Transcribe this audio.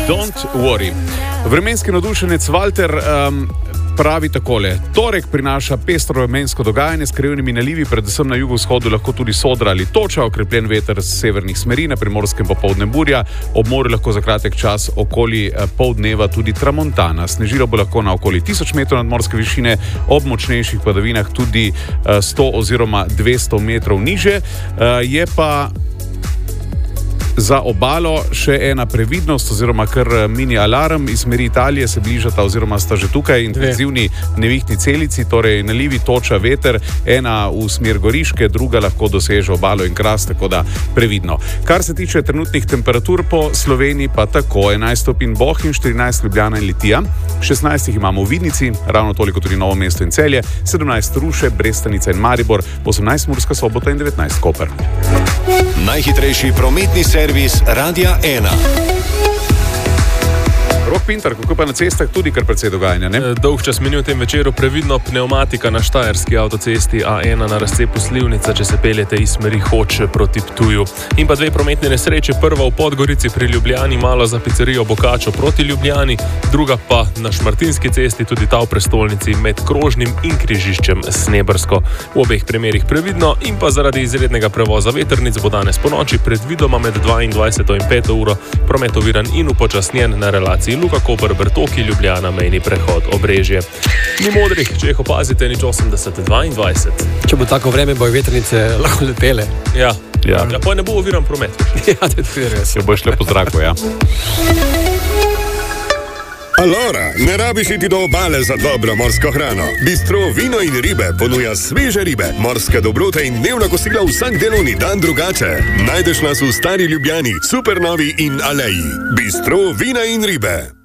Don't worry. Vremenski navdušenec Walter pravi takole. Torek prinaša pestro vremensko dogajanje s krajevnimi nalivi, predvsem na jugovzhodu lahko tudi sodra ali toča, okrepljen veter z severnih smeri, na Primorskem popoldne burja, ob morju lahko za kratek čas okoli pol dneva tudi tramontana. Snežilo bo lahko na okoli 1000 metrov nadmorske višine, ob močnejših padavinah tudi 100 oziroma 200 metrov niže. Je pa za obalo še ena previdnost oziroma kar mini alarm. Iz smeri Italije se bližata oziroma sta že tukaj intenzivni nevihtni celici, torej nalivi, toča, veter, ena v smer Goriške, druga lahko doseže obalo in Kras, tako da previdno. Kar se tiče trenutnih temperatur po Sloveniji, pa tako 11 stopinj Bohinj, 14 Ljubljana in Litija, 16 jih imamo v Vidnici, ravno toliko tudi Novo mesto in Celje, 17 Ruše, Brestanica in Maribor, 18 Murska Sobota in 19 Koper. Najhitrejši prometni servis Radia 1. Rok Pintar, kako pa na cestah tudi kar precej dogajanja, ne? Dolg čas meni v tem večeru, previdno pneumatika na štajerski avtocesti A1 na razcepu Slivnica, če se peljete iz smeri Hoče proti Ptuju. In pa dve prometne nesreče, prva v Podgorici pri Ljubljani, malo za pizzerijo Bokačo proti Ljubljani, druga pa na Šmartinski cesti, tudi ta v prestolnici med Krožnim in križiščem Snebrsko. V obeh primerih previdno in pa zaradi izrednega prevoza vetrnic bo danes ponoči predvidoma med 22 in 5 uro promet oviran in upočasnjen na relaciji Luka Koper, Bertoki, Ljubljana, mejni prehod Obrežje. Ni modrih, če jih opazite, nič 80-22. Če bo tako vreme, bojo vetrnice lahko letele. Ja, pa ne bo oviran promet. Ja, to je res. Se bo šle po zraku, ja. Alora, ne rabiš iti do obale za dobro morsko hrano. Bistro Vino in ribe ponuja sveže ribe, morske dobrote in dnevna kosila vsak delovni dan drugače. Najdeš nas v Stari Ljubljani, Supernovi in Aleji. Bistro Vina in ribe.